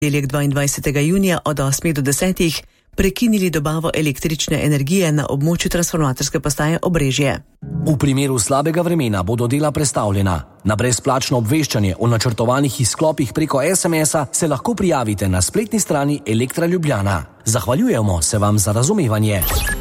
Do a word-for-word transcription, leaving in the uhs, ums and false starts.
ponedeljek dvaindvajsetega junija od osmih do desetih prekinili dobavo električne energije na območju transformatorske postaje Obrežje. V primeru slabega vremena bodo dela prestavljena. Na brezplačno obveščanje o načrtovanih izklopih preko es em es-a se lahko prijavite na spletni strani Elektra Ljubljana. Zahvaljujemo se vam za razumevanje.